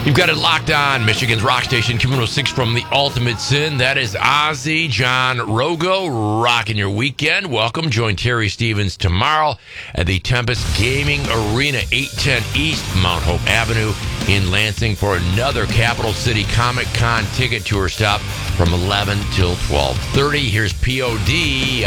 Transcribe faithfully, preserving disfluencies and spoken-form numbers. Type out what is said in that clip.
You've got it locked on. Michigan's Rock Station, Q one oh six from the Ultimate Sin. That is Ozzy, John Rogo, rocking your weekend. Welcome. Join Terry Stevens tomorrow at the Tempest Gaming Arena, eight ten East Mount Hope Avenue in Lansing for another Capital City Comic Con ticket tour stop from eleven till twelve thirty. Here's P O D.